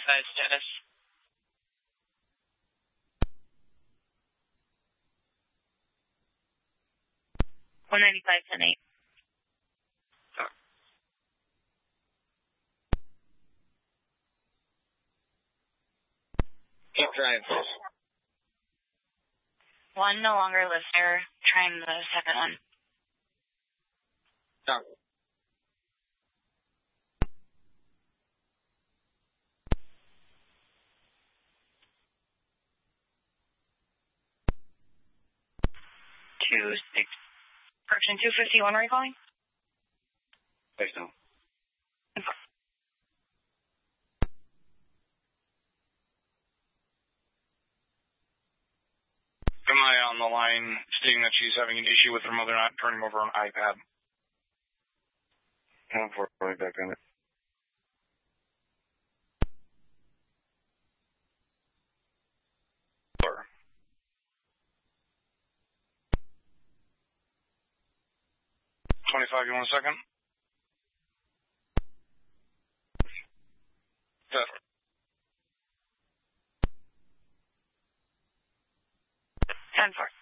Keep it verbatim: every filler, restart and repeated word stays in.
ninety-five status. one ninety-five, ten eight. Keep trying. One no longer lives there. Trying the second one. No. Two six. Correction, two fifty-one. Are you calling? Thanks, no. Am I on the line stating that she's having an issue with her mother not turning over an iPad? Come for right back on it. Sure. twenty-five, you want a second? Seven. ten four.